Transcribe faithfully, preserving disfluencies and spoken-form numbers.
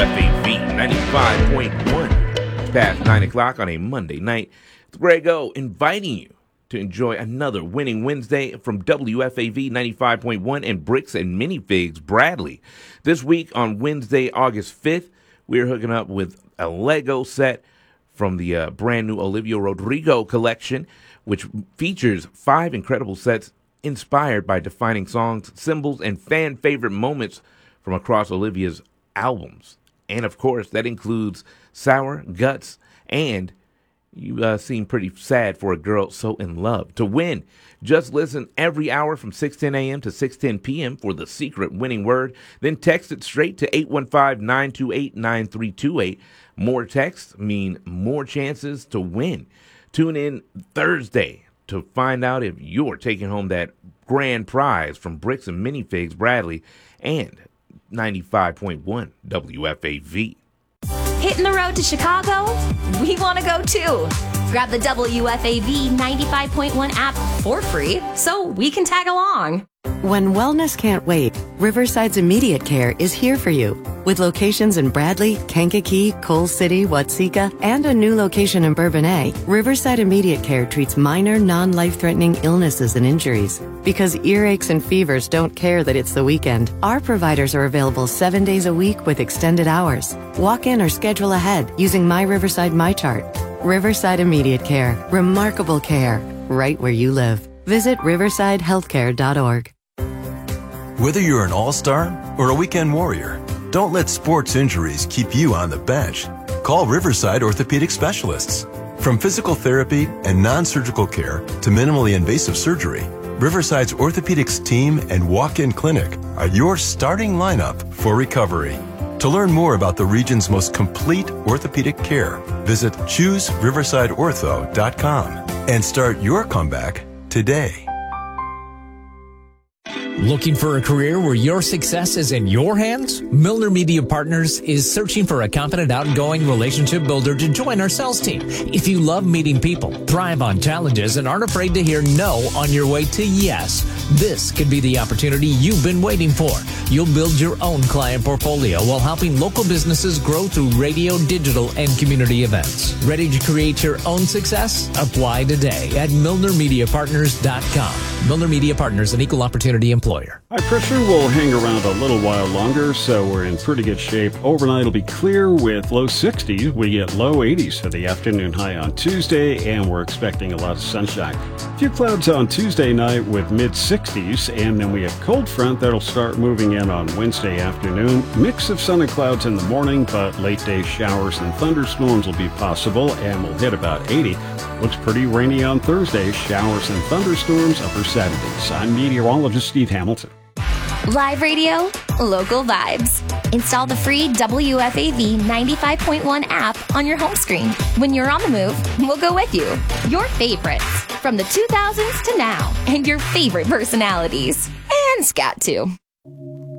F A V ninety-five point one. It's past nine o'clock on a Monday night. It's Greg O inviting you to enjoy another winning Wednesday from W F A V ninety-five point one and Bricks and Minifigs Bradley. This week on Wednesday, August fifth, we're hooking up with a Lego set from the uh, brand new Olivia Rodrigo collection, which features five incredible sets inspired by defining songs, symbols, and fan favorite moments from across Olivia's albums. And of course, that includes Sour, Guts, and You uh, Seem Pretty Sad for a Girl So in Love. To win, just listen every hour from six ten a.m. to six ten p.m. for the secret winning word. Then text it straight to eight one five, nine two eight, nine three two eight. More texts mean more chances to win. Tune in Thursday to find out if you're taking home that grand prize from Bricks and Minifigs Bradley and ninety-five point one W F A V. Hitting the road to Chicago? We want to go too. Grab the W F A V ninety-five point one app for free so we can tag along. When wellness can't wait, Riverside's Immediate Care is here for you. With locations in Bradley, Kankakee, Coal City, Watseka, and a new location in Bourbonnais, Riverside Immediate Care treats minor, non-life-threatening illnesses and injuries. Because earaches and fevers don't care that it's the weekend, our providers are available seven days a week with extended hours. Walk in or schedule ahead using My Riverside MyChart. Riverside Immediate Care. Remarkable care. Right where you live. Visit riverside healthcare dot org. Whether you're an all-star or a weekend warrior, don't let sports injuries keep you on the bench. Call Riverside Orthopedic Specialists. From physical therapy and non-surgical care to minimally invasive surgery, Riverside's orthopedics team and walk-in clinic are your starting lineup for recovery. To learn more about the region's most complete orthopedic care, visit choose riverside ortho dot com and start your comeback today. Looking for a career where your success is in your hands? Milner Media Partners is searching for a confident, outgoing relationship builder to join our sales team. If you love meeting people, thrive on challenges, and aren't afraid to hear no on your way to yes, this could be the opportunity you've been waiting for. You'll build your own client portfolio while helping local businesses grow through radio, digital, and community events. Ready to create your own success? Apply today at milner media partners dot com. Milner Media Partners, an equal opportunity employer. High pressure will hang around a little while longer, so we're in pretty good shape. Overnight will be clear with low sixties. We get low eighties for the afternoon high on Tuesday, and we're expecting a lot of sunshine. A few clouds on Tuesday night with mid sixties, and then we have cold front that'll start moving in on Wednesday afternoon. Mix of sun and clouds in the morning, but late day showers and thunderstorms will be possible, and we'll hit about eighty. Looks pretty rainy on Thursday. Showers and thunderstorms upper seventies. I'm meteorologist Steve Hamilton. Live radio, local vibes. Install the free W F A V ninety-five point one app on your home screen. When you're on the move, we'll go with you. Your favorites from the two thousands to now, and your favorite personalities. And Scat too.